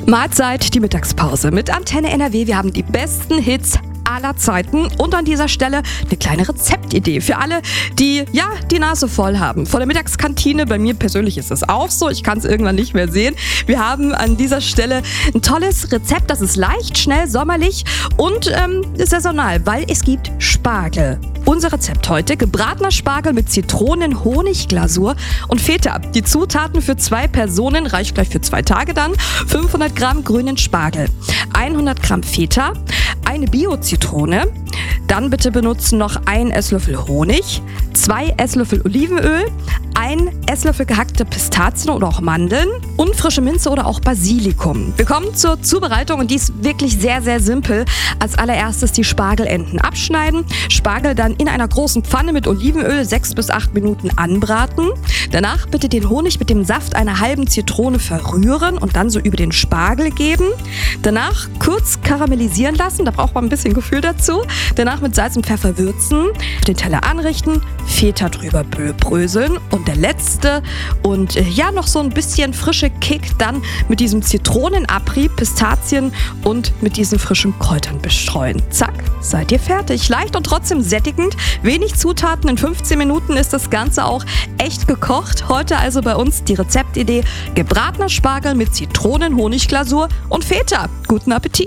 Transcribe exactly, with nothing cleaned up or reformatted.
Mahlzeit, die Mittagspause mit Antenne N R W. Wir haben die besten Hits aller Zeiten und an dieser Stelle eine kleine Rezeptidee für alle, die ja die Nase voll haben. Vor der Mittagskantine, bei mir persönlich ist es auch so, ich kann es irgendwann nicht mehr sehen. Wir haben an dieser Stelle ein tolles Rezept, das ist leicht, schnell, sommerlich und ähm, saisonal, weil es gibt Spargel. Unser Rezept heute: gebratener Spargel mit Zitronen-Honig-Glasur und Feta. Die Zutaten für zwei Personen, reicht gleich für zwei Tage dann: fünfhundert Gramm grünen Spargel, hundert Gramm Feta, eine Bio-Zitrone, dann bitte benutzen noch ein Esslöffel Honig, zwei Esslöffel Olivenöl, ein Esslöffel gehackte Pistazien oder auch Mandeln und frische Minze oder auch Basilikum. Wir kommen zur Zubereitung und die ist wirklich sehr, sehr simpel. Als allererstes die Spargelenden abschneiden, Spargel dann in einer großen Pfanne mit Olivenöl sechs bis acht Minuten anbraten. Danach bitte den Honig mit dem Saft einer halben Zitrone verrühren und dann so über den Spargel geben. Danach kurz karamellisieren lassen, da braucht man ein bisschen Gefühl dazu. Danach mit Salz und Pfeffer würzen, den Teller anrichten, Feta drüber bröseln und der letzte und äh, ja noch so ein bisschen frische Kick dann mit diesem Zitronenabrieb, Pistazien und mit diesen frischen Kräutern bestreuen. Zack, seid ihr fertig. Leicht und trotzdem sättigend, wenig Zutaten, in fünfzehn Minuten ist das Ganze auch echt gekocht. Heute also bei uns die Rezeptidee: gebratener Spargel mit Zitronen-Honig-Glasur und Feta. Guten Appetit!